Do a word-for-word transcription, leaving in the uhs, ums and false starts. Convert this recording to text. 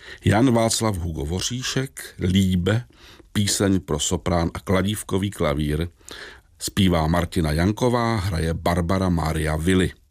Jan Václav Hugo Voříšek, Líbe, píseň pro soprán a kladívkový klavír, zpívá Martina Janková, hraje Barbara Mária Willi.